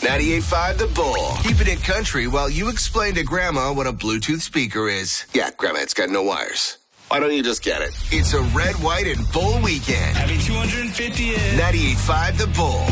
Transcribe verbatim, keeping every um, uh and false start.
ninety-eight point five The Bull. Keeping it country while you explain to Grandma what a Bluetooth speaker is. Yeah, Grandma, it's got no wires. Why don't you just get it? It's a red, white, and bull weekend. Happy two hundred fiftieth. ninety-eight point five The Bull.